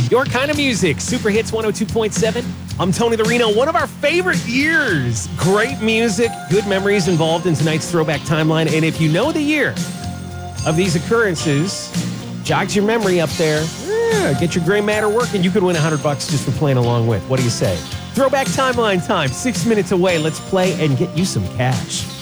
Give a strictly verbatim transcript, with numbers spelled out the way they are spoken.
your kind of music. Super Hits one oh two point seven. I'm Tony the Reno. One of our favorite years. Great music, good memories involved in tonight's Throwback Timeline. And if you know the year of these occurrences, jogs your memory up there. Yeah, get your gray matter working. You could win one hundred bucks just for playing along with. What do you say? Throwback Timeline time. Six minutes away. Let's play and get you some cash.